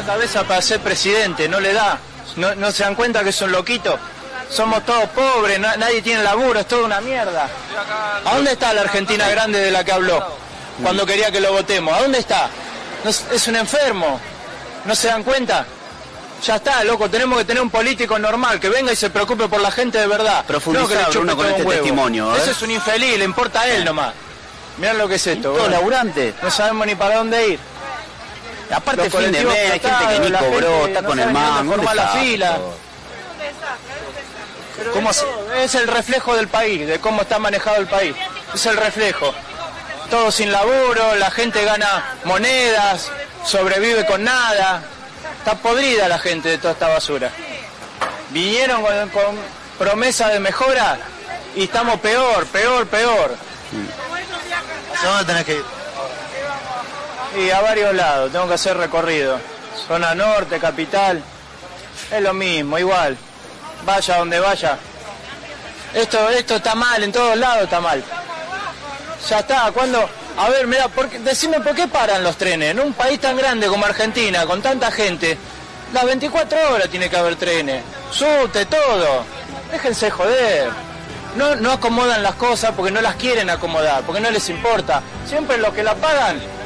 la cabeza para ser presidente, no le da. No se dan cuenta que es un loquito. Somos todos pobres, nadie tiene laburo, es toda una mierda. ¿A dónde está la Argentina grande de la que habló? Cuando quería que lo votemos. ¿A dónde está? Es un enfermo. ¿No se dan cuenta? Ya está, loco, tenemos que tener un político normal, que venga y se preocupe por la gente de verdad. Profundizar, no que le chupe Bruno, con este testimonio. Ese es un infeliz, le importa a él nomás. Mirá lo que es esto. Todos laburantes. No sabemos ni para dónde ir. Aparte, fin de mes, hay gente que ni cobró, está con el mango. Forma la fila. Es el reflejo del país, de cómo está manejado el país. Es el reflejo. Todo sin laburo, la gente gana monedas, sobrevive con nada. Está podrida la gente de toda esta basura. Vinieron con promesa de mejora y estamos peor. ¿A dónde tenés que ir? Y a varios lados, tengo que hacer recorrido. Zona norte, capital, es lo mismo, igual. Vaya donde vaya. Esto está mal, en todos lados está mal. Ya está, cuando... A ver, mira, decime por qué paran los trenes. En un país tan grande como Argentina, con tanta gente, las 24 horas tiene que haber trenes. Subte, todo. Déjense joder. No acomodan las cosas porque no las quieren acomodar, porque no les importa. Siempre los que la pagan